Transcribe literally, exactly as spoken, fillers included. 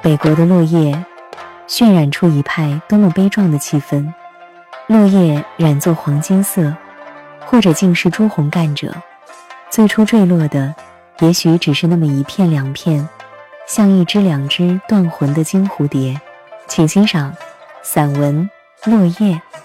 北国的落叶渲染出一派多么悲壮的气氛。落叶染作黄金色，或者竟是朱红干者，最初坠落的也许只是那么一片两片，像一只两只断魂的金蝴蝶。请欣赏散文《落叶》。